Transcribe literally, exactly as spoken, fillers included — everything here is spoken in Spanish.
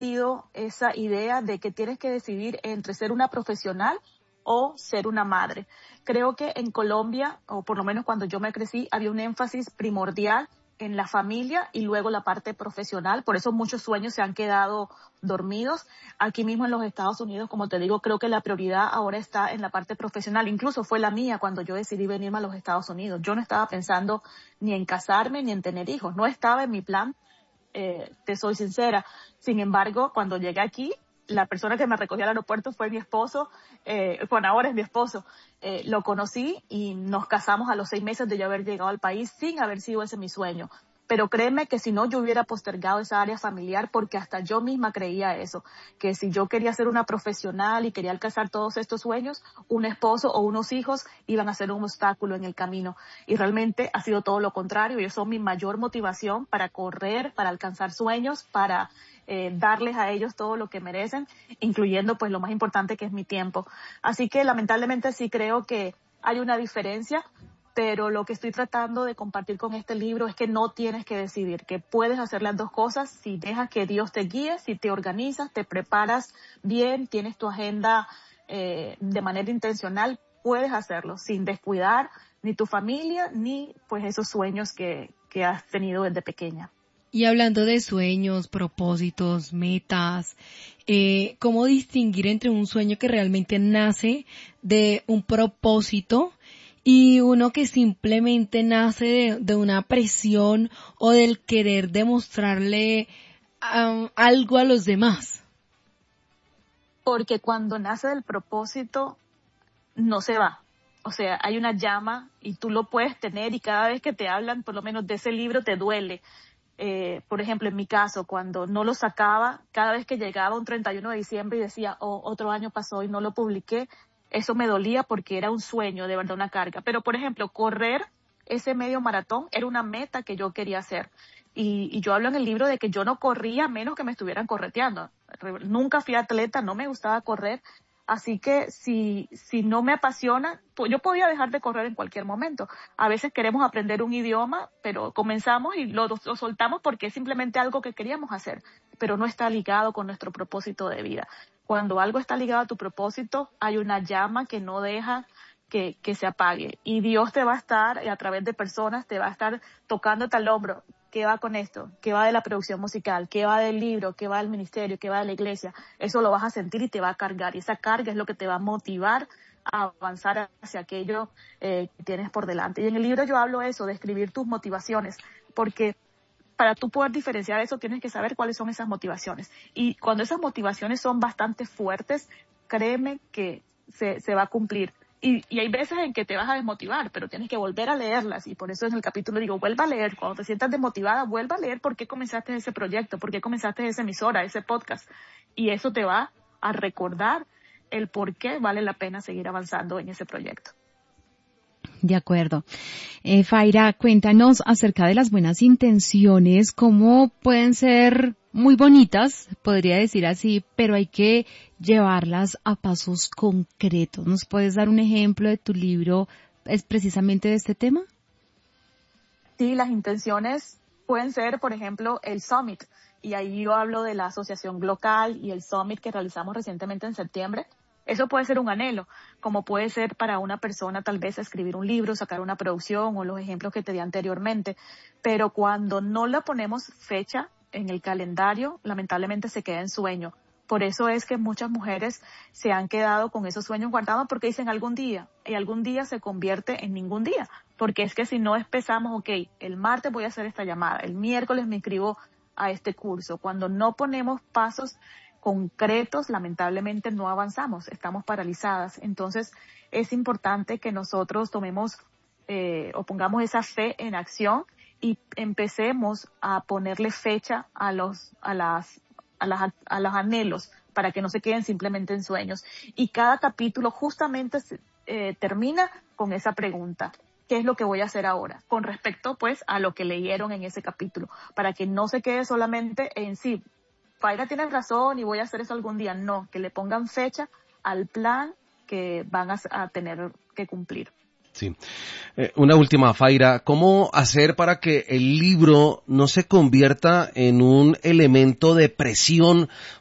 sido esa idea de que tienes que decidir entre ser una profesional o ser una madre. Creo que en Colombia, o por lo menos cuando yo me crecí, había un énfasis primordial en la familia y luego la parte profesional. Por eso muchos sueños se han quedado dormidos. Aquí mismo en los Estados Unidos, como te digo, creo que la prioridad ahora está en la parte profesional. Incluso fue la mía cuando yo decidí venirme a los Estados Unidos. Yo no estaba pensando ni en casarme ni en tener hijos. No estaba en mi plan, eh, te soy sincera. Sin embargo, cuando llegué aquí, la persona que me recogió al aeropuerto fue mi esposo, eh, bueno, ahora es mi esposo. Eh, lo conocí y nos casamos a los seis meses de yo haber llegado al país sin haber sido ese mi sueño. Pero créeme que si no, yo hubiera postergado esa área familiar porque hasta yo misma creía eso, que si yo quería ser una profesional y quería alcanzar todos estos sueños, un esposo o unos hijos iban a ser un obstáculo en el camino. Y realmente ha sido todo lo contrario. Ellos son mi mayor motivación para correr, para alcanzar sueños, para eh, darles a ellos todo lo que merecen, incluyendo pues lo más importante que es mi tiempo. Así que lamentablemente sí creo que hay una diferencia, pero lo que estoy tratando de compartir con este libro es que no tienes que decidir, que puedes hacer las dos cosas si dejas que Dios te guíe, si te organizas, te preparas bien, tienes tu agenda eh, de manera intencional, puedes hacerlo sin descuidar ni tu familia ni pues esos sueños que, que has tenido desde pequeña. Y hablando de sueños, propósitos, metas, eh, ¿cómo distinguir entre un sueño que realmente nace de un propósito y uno que simplemente nace de, de una presión o del querer demostrarle um, algo a los demás? Porque cuando nace del propósito, no se va. O sea, hay una llama y tú lo puedes tener y cada vez que te hablan, por lo menos de ese libro, te duele. Eh, por ejemplo, en mi caso, cuando no lo sacaba, cada vez que llegaba un treinta y uno de diciembre y decía, oh, otro año pasó y no lo publiqué, eso me dolía porque era un sueño, de verdad, una carga. Pero, por ejemplo, correr ese medio maratón era una meta que yo quería hacer. Y, y yo hablo en el libro de que yo no corría a menos que me estuvieran correteando. Nunca fui atleta, no me gustaba correr. Así que si, si no me apasiona, pues yo podía dejar de correr en cualquier momento. A veces queremos aprender un idioma, pero comenzamos y lo, lo soltamos porque es simplemente algo que queríamos hacer, pero no está ligado con nuestro propósito de vida. Cuando algo está ligado a tu propósito, hay una llama que no deja que, que se apague. Y Dios te va a estar, y a través de personas, te va a estar tocándote al hombro. ¿Qué va con esto? ¿Qué va de la producción musical? ¿Qué va del libro? ¿Qué va del ministerio? ¿Qué va de la iglesia? Eso lo vas a sentir y te va a cargar. Y esa carga es lo que te va a motivar a avanzar hacia aquello eh, que tienes por delante. Y en el libro yo hablo eso, de escribir tus motivaciones, porque para tú poder diferenciar eso tienes que saber cuáles son esas motivaciones. Y cuando esas motivaciones son bastante fuertes, créeme que se, se va a cumplir. Y, y hay veces en que te vas a desmotivar, pero tienes que volver a leerlas. Y por eso en el capítulo digo, vuelva a leer. Cuando te sientas desmotivada, vuelva a leer por qué comenzaste ese proyecto, por qué comenzaste esa emisora, ese podcast. Y eso te va a recordar el por qué vale la pena seguir avanzando en ese proyecto. De acuerdo. Eh, Faira, cuéntanos acerca de las buenas intenciones, cómo pueden ser muy bonitas, podría decir así, pero hay que llevarlas a pasos concretos. ¿Nos puedes dar un ejemplo de tu libro es precisamente de este tema? Sí, las intenciones pueden ser, por ejemplo, el Summit. Y ahí yo hablo de la asociación local y el Summit que realizamos recientemente en septiembre. Eso puede ser un anhelo, como puede ser para una persona tal vez escribir un libro, sacar una producción o los ejemplos que te di anteriormente. Pero cuando no le ponemos fecha en el calendario, lamentablemente se queda en sueño. Por eso es que muchas mujeres se han quedado con esos sueños guardados porque dicen algún día, y algún día se convierte en ningún día. Porque es que si no empezamos, ok, el martes voy a hacer esta llamada, el miércoles me inscribo a este curso. Cuando no ponemos pasos concretos, lamentablemente no avanzamos, estamos paralizadas. Entonces es importante que nosotros tomemos eh, o pongamos esa fe en acción y empecemos a ponerle fecha a los a las a las a los anhelos para que no se queden simplemente en sueños. Y cada capítulo justamente eh, termina con esa pregunta: ¿qué es lo que voy a hacer ahora? Con respecto pues a lo que leyeron en ese capítulo, para que no se quede solamente en sí. Faira tiene razón y voy a hacer eso algún día. No, que le pongan fecha al plan que van a, a tener que cumplir. Sí. Eh, una última, Faira, ¿cómo hacer para que el libro no se convierta en un elemento de presión